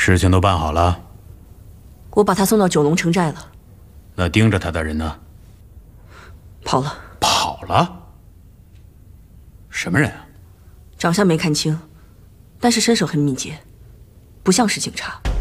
事情都办好了。 我把他送到九龙城寨了。 那盯着他的人呢？ 跑了。 跑了？什么人啊？ 长相没看清，但是身手很敏捷，不像是警察。